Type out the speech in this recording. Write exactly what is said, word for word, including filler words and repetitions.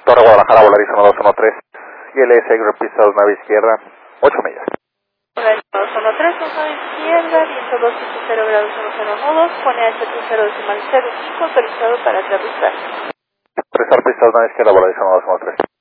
Torre Guadalajara, Volaris uno dos uno tres, y L S Green Pistol, nave izquierda, ocho millas. Volaris uno dos uno tres, nave izquierda, viento dos punto cero grados uno cero nudos, pone H cero decimal cero cinco, autorizado para aterrizar. Aterrizar Pistol, nave izquierda, Volaris uno dos uno tres.